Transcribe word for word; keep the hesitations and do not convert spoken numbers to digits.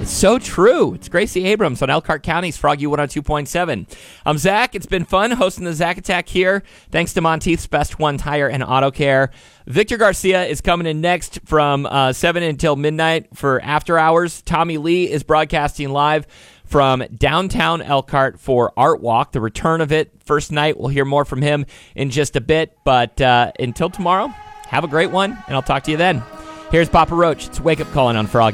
It's so true. It's Gracie Abrams on Elkhart County's Froggy one oh two point seven. I'm Zach. It's been fun hosting the Zach Attack here. Thanks to Monteith's Best One Tire and Auto Care. Victor Garcia is coming in next from uh, seven until midnight for After Hours. Tommy Lee is broadcasting live from downtown Elkhart for Art Walk, the return of it. First night, we'll hear more from him in just a bit. But uh, until tomorrow, have a great one, and I'll talk to you then. Here's Papa Roach. It's Wake Up Calling on Frog.